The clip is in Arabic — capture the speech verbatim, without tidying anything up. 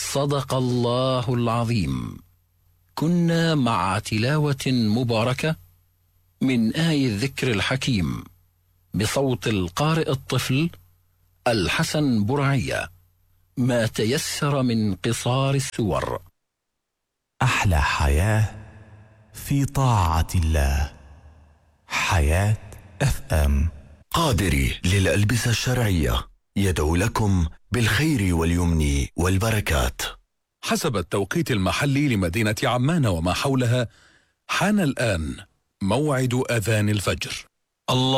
صدق الله العظيم. كنا مع تلاوة مباركة من آي الذكر الحكيم بصوت القارئ الطفل الحسن برعية، ما تيسر من قصار السور. أحلى حياة في طاعة الله. حياة اف ام. قادري للألبسة الشرعية يدعو لكم بالخير واليمن والبركات. حسب التوقيت المحلي لمدينة عمان وما حولها، حان الآن موعد أذان الفجر. الله